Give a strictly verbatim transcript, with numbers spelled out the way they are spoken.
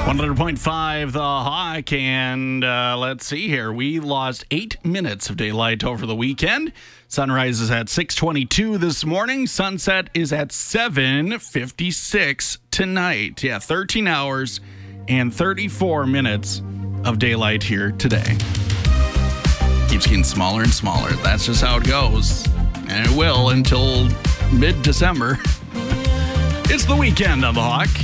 one hundred point five The Hawk, and uh, let's see here. We lost eight minutes of daylight over the weekend. Sunrise is at six twenty-two this morning. Sunset is at seven fifty-six tonight. Yeah, thirteen hours and thirty-four minutes of daylight here today. Keeps getting smaller and smaller. That's just how it goes. And it will until mid-December. It's the weekend on The Hawk.